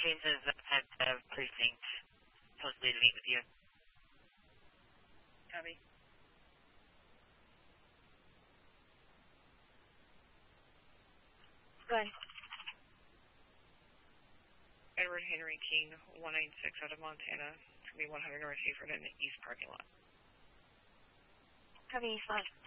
James is at the precinct, supposedly to meet with you. Copy. Go ahead. Edward Henry King, 196 out of Montana. It's going to be 100 North Hayford in the east parking lot. Copy, east lot.